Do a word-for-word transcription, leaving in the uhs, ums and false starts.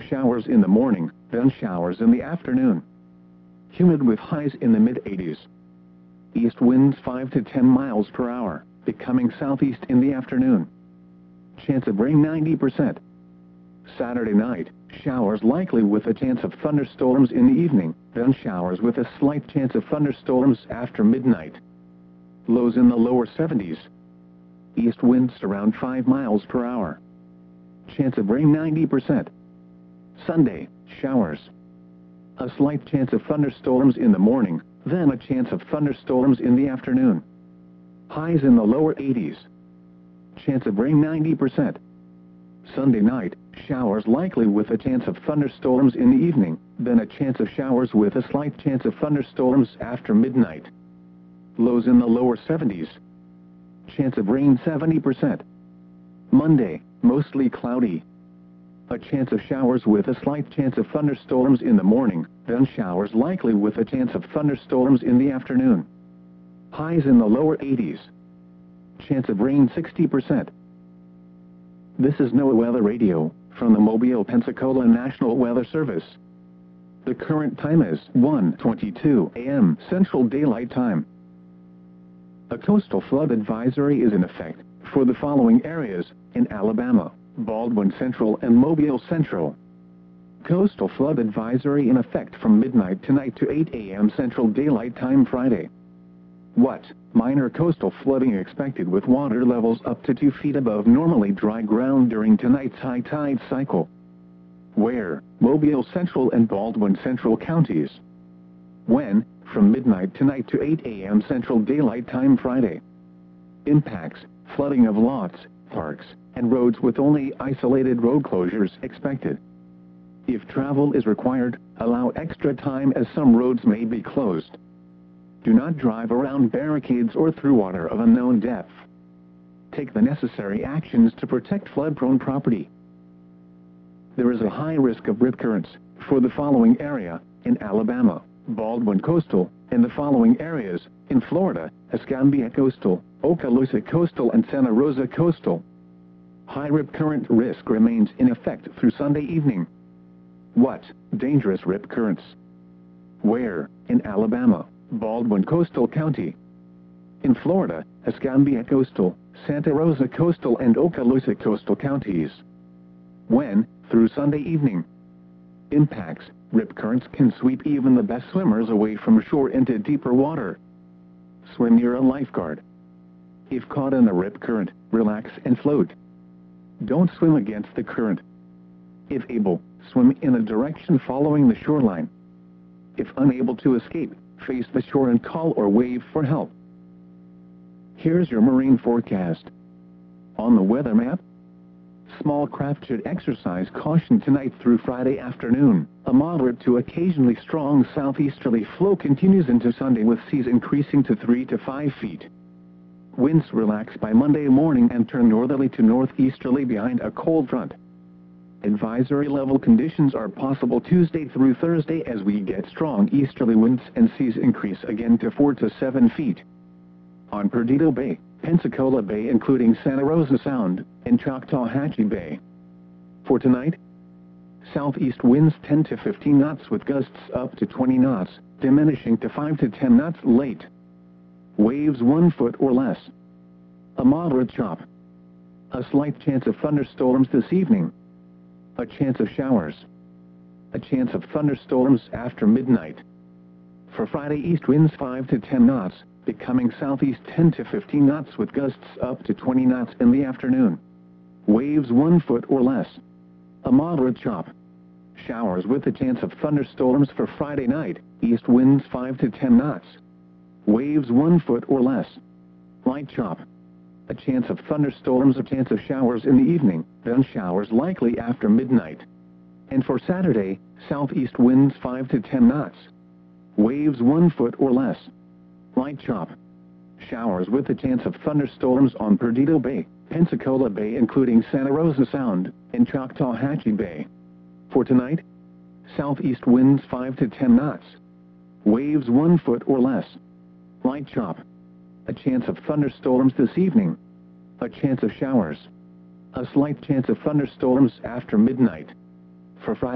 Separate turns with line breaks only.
showers in the morning, then showers in the afternoon. Humid with highs in the mid eighties. East winds five to ten miles per hour, becoming southeast in the afternoon. Chance of rain ninety percent. Saturday night, showers likely with a chance of thunderstorms in the evening, then showers with a slight chance of thunderstorms after midnight. Lows in the lower seventies. East winds around five miles per hour. Chance of rain ninety percent. Sunday, showers. A slight chance of thunderstorms in the morning, then a chance of thunderstorms in the afternoon. Highs in the lower eighties. Chance of rain ninety percent. Sunday night, showers likely with a chance of thunderstorms in the evening, then a chance of showers with a slight chance of thunderstorms after midnight. Lows in the lower seventies. Chance of rain seventy percent. Monday, mostly cloudy. A chance of showers with a slight chance of thunderstorms in the morning, then showers likely with a chance of thunderstorms in the afternoon. Highs in the lower eighties. Chance of rain sixty percent. This is NOAA Weather Radio, from the Mobile, Pensacola National Weather Service. The current time is one twenty-two a m Central Daylight Time. A coastal flood advisory is in effect for the following areas in Alabama: Baldwin Central and Mobile Central. Coastal flood advisory in effect from midnight tonight to eight a m Central Daylight Time Friday. What? Minor coastal flooding expected with water levels up to two feet above normally dry ground during tonight's high tide cycle. Where? Mobile Central and Baldwin Central counties. When? From midnight tonight to eight a m Central Daylight Time Friday. Impacts: flooding of lots, parks, and roads with only isolated road closures expected. If travel is required, allow extra time as some roads may be closed. Do not drive around barricades or through water of unknown depth. Take the necessary actions to protect flood-prone property. There is a high risk of rip currents for the following area in Alabama: Baldwin Coastal, and the following areas in Florida: Escambia Coastal, Okaloosa Coastal, and Santa Rosa Coastal. High rip current risk remains in effect through Sunday evening. What? Dangerous rip currents. Where? In Alabama, Baldwin Coastal County. In Florida, Escambia Coastal, Santa Rosa Coastal, and Okaloosa Coastal counties. When? Through Sunday evening. Impacts: rip currents can sweep even the best swimmers away from shore into deeper water. Swim near a lifeguard. If caught in a rip current, relax and float. Don't swim against the current. If able, swim in a direction following the shoreline. If unable to escape, face the shore and call or wave for help. Here's your marine forecast. On the weather map: small craft should exercise caution tonight through Friday afternoon. A moderate to occasionally strong southeasterly flow continues into Sunday, with seas increasing to three to five feet. Winds relax by Monday morning and turn northerly to northeasterly behind a cold front. Advisory level conditions are possible Tuesday through Thursday as we get strong easterly winds and seas increase again to four to seven feet. On Perdido Bay, Pensacola Bay including Santa Rosa Sound, and Choctawhatchee Bay. For tonight: southeast winds ten to fifteen knots with gusts up to twenty knots, diminishing to five to ten knots late. Waves one foot or less. A moderate chop. A slight chance of thunderstorms this evening. A chance of showers. A chance of thunderstorms after midnight. For Friday, east winds five to ten knots, becoming southeast ten to fifteen knots with gusts up to twenty knots in the afternoon. Waves one foot or less. A moderate chop. Showers with a chance of thunderstorms for Friday night, east winds five to ten knots. Waves one foot or less. Light chop. A chance of thunderstorms, a chance of showers in the evening, then showers likely after midnight. And for Saturday, southeast winds five to ten knots. Waves one foot or less. Light chop. Showers with a chance of thunderstorms on Perdido Bay, Pensacola Bay including Santa Rosa Sound, and Choctawhatchee Bay. For tonight: southeast winds five to ten knots. Waves one foot or less. Light chop. A chance of thunderstorms this evening. A chance of showers. A slight chance of thunderstorms after midnight. For Friday.